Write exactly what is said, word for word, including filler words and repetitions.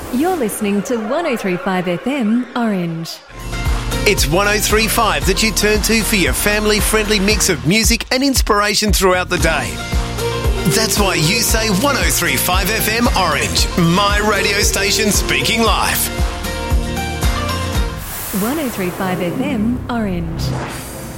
You're listening to one oh three point five F M Orange. It's one oh three point five that you turn to for your family-friendly mix of music and inspiration throughout the day. That's why you say one oh three point five F M Orange, my radio station speaking live. one oh three point five F M Orange.